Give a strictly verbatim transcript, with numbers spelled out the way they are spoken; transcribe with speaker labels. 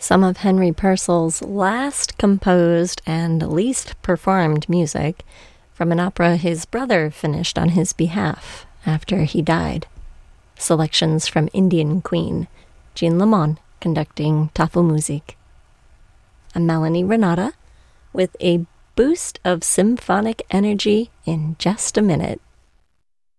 Speaker 1: Some of Henry Purcell's last composed and least performed music from an opera his brother finished on his behalf after he died. Selections from Indian Queen, Jean Lamont conducting Tafelmusik. I'm Melanie Renata with a boost of symphonic energy in just a minute.